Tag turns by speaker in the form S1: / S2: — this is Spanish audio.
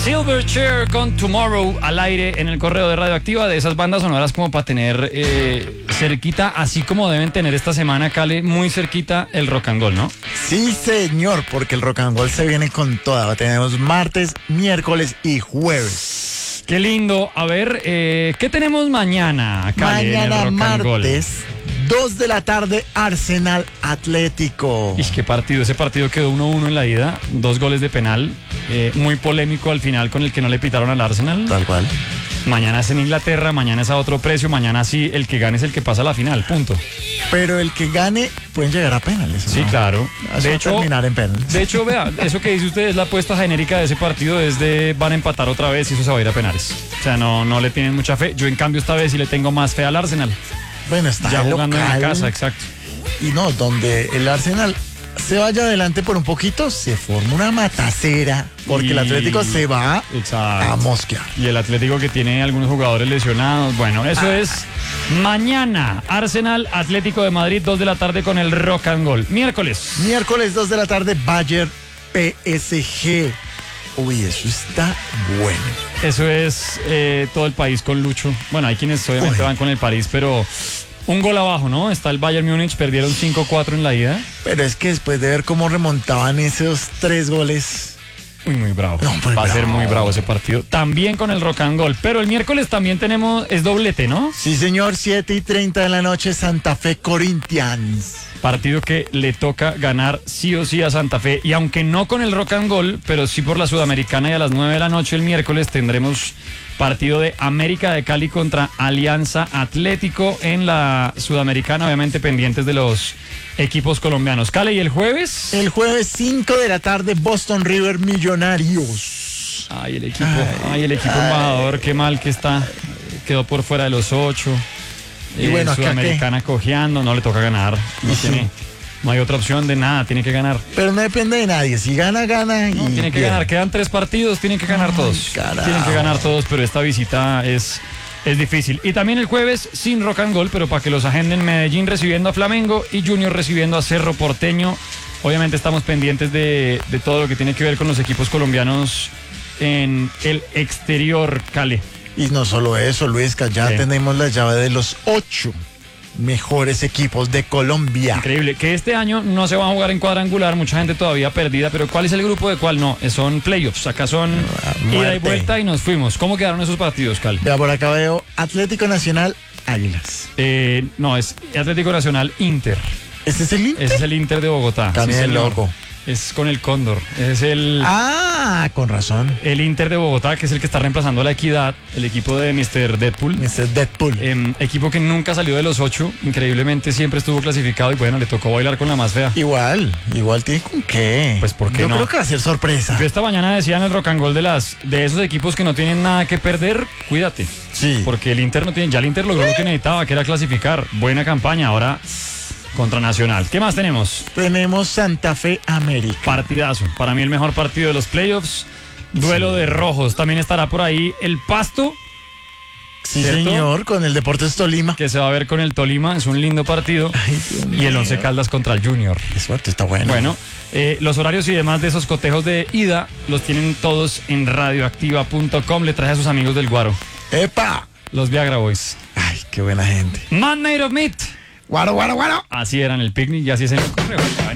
S1: Silverchair con Tomorrow al aire en el correo de Radioactiva, de esas bandas sonoras como para tener cerquita, así como deben tener esta semana, Cale, muy cerquita el rock and roll, ¿no?
S2: Sí, señor, porque el rock and roll se viene con toda. Tenemos martes, miércoles y jueves.
S1: Qué lindo. A ver, ¿qué tenemos mañana, Cale, en el
S2: Mañana
S1: rock and roll?
S2: martes, 2 de la tarde, Arsenal Atlético.
S1: Y qué partido, ese partido quedó 1-1 en la ida, 2 goles de penal, muy polémico al final con el que no le pitaron al Arsenal.
S2: Tal cual.
S1: Mañana es en Inglaterra, mañana es a otro precio, mañana sí, el que gane es el que pasa a la final, punto.
S2: Pero el que gane pueden llegar a penales, ¿no?
S1: Sí, claro.
S2: Eso va a terminar en penales.
S1: De hecho, vea, eso que dice usted es la apuesta genérica de ese partido, es de van a empatar otra vez y eso se va a ir a penales. O sea, no le tienen mucha fe. Yo en cambio esta vez sí le tengo más fe al Arsenal.
S2: Bueno, está
S1: Ya jugando en la
S2: local.
S1: casa, exacto.
S2: Y no, donde el Arsenal se vaya adelante por un poquito, se forma una matacera, porque el Atlético se va
S1: Exacto.
S2: a mosquear.
S1: Y el Atlético que tiene algunos jugadores lesionados. Bueno, eso es mañana. Arsenal, Atlético de Madrid, 2 de la tarde con el Rock and Roll. Miércoles.
S2: Miércoles 2 de la tarde, Bayern PSG. Uy, eso está bueno.
S1: Eso es todo el país con Lucho. Bueno, hay quienes obviamente van con el París, pero un gol abajo, ¿no? Está el Bayern Múnich, perdieron 5-4 en la ida.
S2: Pero es que después de ver cómo remontaban esos 3 goles...
S1: Muy bravo.
S2: No, muy
S1: va a ser
S2: bravo.
S1: muy bravo ese partido. También con el Rock and Roll. Pero el miércoles también tenemos, es doblete, ¿no?
S2: Sí, señor, 7:30 de la noche, Santa Fe Corinthians.
S1: Partido que le toca ganar sí o sí a Santa Fe. Y aunque no con el Rock and Roll, pero sí por la Sudamericana, y a las 9 de la noche el miércoles tendremos partido de América de Cali contra Alianza Atlético en la Sudamericana, obviamente pendientes de los equipos colombianos. Cali, ¿y el jueves?
S2: El jueves 5 de la tarde, Boston River Millonarios.
S1: Ay, el equipo embajador, qué mal que está. Quedó por fuera de los 8.
S2: Y bueno, acá
S1: Sudamericana cojeando, no le toca ganar. No hay otra opción de nada, tiene que ganar.
S2: Pero no depende de nadie, si gana, gana.
S1: No,
S2: y
S1: tiene que
S2: bien.
S1: ganar, quedan 3 partidos, tienen que ganar todos.
S2: carajo.
S1: Tienen que ganar todos, pero esta visita es difícil. Y también el jueves sin Rock and Roll, pero para que los agenden, Medellín recibiendo a Flamengo y Junior recibiendo a Cerro Porteño. Obviamente estamos pendientes de todo lo que tiene que ver con los equipos colombianos en el exterior, Cale.
S2: Y no solo eso, Luisca, ya
S1: ¿Qué?
S2: tenemos la llave de los 8 mejores equipos de Colombia.
S1: Increíble, que este año no se va a jugar en cuadrangular, mucha gente todavía perdida, pero ¿cuál es el grupo de cuál no? Son playoffs, acá son ida y
S2: muerte.
S1: vuelta y nos fuimos. ¿Cómo quedaron esos partidos, Cal?
S2: Vea, por acá veo Atlético Nacional, Águilas.
S1: No, es Atlético Nacional Inter.
S2: ¿Ese es el Inter?
S1: Ese es el Inter de Bogotá.
S2: Cambia el
S1: señor.
S2: logo.
S1: Es con el Cóndor. Es el
S2: Con razón.
S1: Inter de Bogotá, que es el que está reemplazando a la Equidad, el equipo de Mr. Deadpool.
S2: Mr. Deadpool.
S1: Equipo que nunca salió de los 8, increíblemente siempre estuvo clasificado y bueno, le tocó bailar con la más fea.
S2: Igual tiene con qué.
S1: Pues, ¿por qué
S2: Yo
S1: no?
S2: creo que va a ser sorpresa.
S1: Yo esta mañana decía en el Rock and Roll de esos equipos que no tienen nada que perder, cuídate.
S2: Sí.
S1: Porque el Inter no tiene, ya el Inter logró lo que necesitaba, que era clasificar. Buena campaña, ahora contra Nacional. ¿Qué más tenemos?
S2: Tenemos Santa Fe América.
S1: Partidazo. Para mí el mejor partido de los playoffs. Duelo de rojos. También estará por ahí el Pasto,
S2: Sí,
S1: ¿cierto?
S2: señor, con el Deportes Tolima.
S1: que se va a ver con el Tolima. Es un lindo partido.
S2: Ay, Dios
S1: Y el
S2: mío.
S1: Once Caldas contra el Junior.
S2: Qué suerte, está bueno.
S1: Bueno, los horarios y demás de esos cotejos de ida los tienen todos en radioactiva.com. Le traje a sus amigos del Guaro,
S2: ¡Epa!
S1: los Viagra Boys.
S2: Ay, qué buena gente.
S1: Man Made of Meat.
S2: Guaro.
S1: Así era en el picnic y así es en el correo.